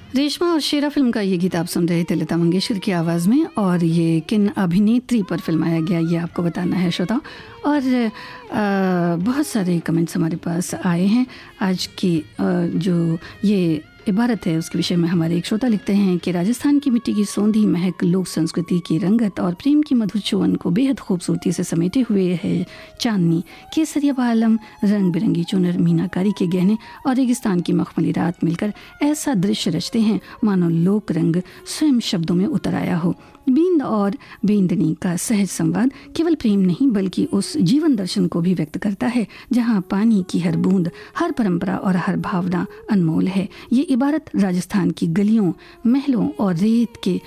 रेशमा और शेरा फिल्म का ये गीत आप सुन रहे थे लता मंगेशकर की आवाज़ में, और ये किन अभिनेत्री पर फिल्माया गया ये आपको बताना है श्रोता। और बहुत सारे कमेंट्स हमारे पास आए हैं। आज की जो ये इबारत है उसके विषय में हमारे एक श्रोता लिखते हैं कि राजस्थान की मिट्टी की सौंधी महक, लोक संस्कृति की रंगत और प्रेम की मधुर चुवन को बेहद खूबसूरती से समेटे हुए है चांदनी, केसरिया बालम, रंग बिरंगी चुनर, मीनाकारी के गहने और रेगिस्तान की मखमली रात मिलकर ऐसा दृश्य रचते हैं मानो लोक रंग स्वयं शब्दों में उतर आया हो। बींद और बेंदनी का सहज संवाद केवल प्रेम नहीं बल्कि उस जीवन दर्शन को भी व्यक्त करता है जहाँ पानी की हर बूंद, हर परंपरा और हर भावना अनमोल है। ये इबारत राजस्थान की गलियों, महलों और रेत के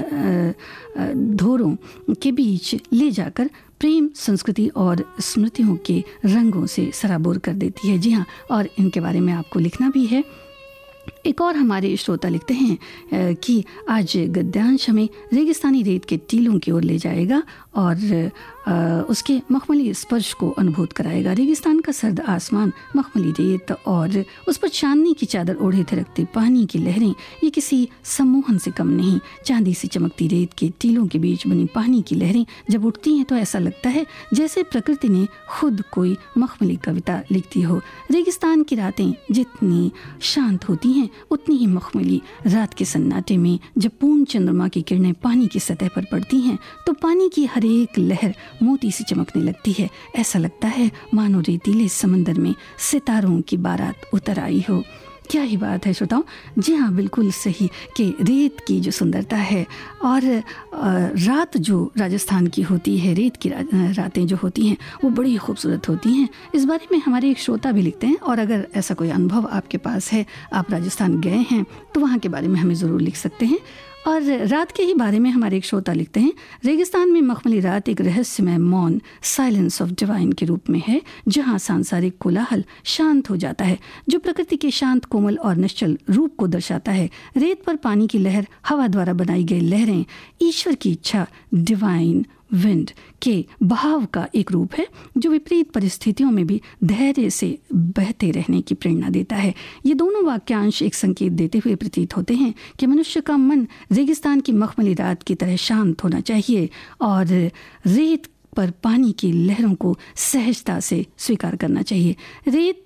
धोरों के बीच ले जाकर प्रेम, संस्कृति और स्मृतियों के रंगों से सराबोर कर देती है। जी हाँ, और इनके बारे में आपको लिखना भी है। एक और हमारे श्रोता लिखते हैं कि आज गद्यांश हमें रेगिस्तानी रेत के टीलों की ओर ले जाएगा और उसके मखमली स्पर्श को अनुभूत कराएगा। रेगिस्तान का सर्द आसमान, मखमली रेत और उस पर चांदनी की चादर ओढ़े थिरकते पानी की लहरें, ये किसी सम्मोहन से कम नहीं। चांदी सी चमकती रेत के टीलों के बीच बनी पानी की लहरें जब उठती हैं तो ऐसा लगता है जैसे प्रकृति ने खुद कोई मखमली कविता लिखती हो। रेगिस्तान की रातें जितनी शांत होती हैं उतनी ही मखमली। रात के सन्नाटे में जब पूर्ण चंद्रमा की किरणें पानी की सतह पर पड़ती हैं तो पानी की हर एक लहर मोती सी चमकने लगती है। ऐसा लगता है मानो रेतीले समंदर में सितारों की बारात उतर आई हो। क्या ही बात है श्रोताओं। जी हाँ, बिल्कुल सही कि रेत की जो सुंदरता है और रात जो राजस्थान की होती है, रेत की रातें जो होती हैं वो बड़ी खूबसूरत होती हैं। इस बारे में हमारे एक श्रोता भी लिखते हैं, और अगर ऐसा कोई अनुभव आपके पास है, आप राजस्थान गए हैं, तो वहाँ के बारे में हमें ज़रूर लिख सकते हैं। और रात के ही बारे में हमारे एक श्रोता लिखते हैं, रेगिस्तान में मखमली रात एक रहस्यमय मौन, साइलेंस ऑफ डिवाइन के रूप में है, जहां सांसारिक कोलाहल शांत हो जाता है, जो प्रकृति के शांत, कोमल और निश्चल रूप को दर्शाता है। रेत पर पानी की लहर, हवा द्वारा बनाई गई लहरें ईश्वर की इच्छा, डिवाइन विंड के बहाव का एक रूप है जो विपरीत परिस्थितियों में भी धैर्य से बहते रहने की प्रेरणा देता है। ये दोनों वाक्यांश एक संकेत देते हुए प्रतीत होते हैं कि मनुष्य का मन रेगिस्तान की मखमली रात की तरह शांत होना चाहिए और रेत पर पानी की लहरों को सहजता से स्वीकार करना चाहिए। रेत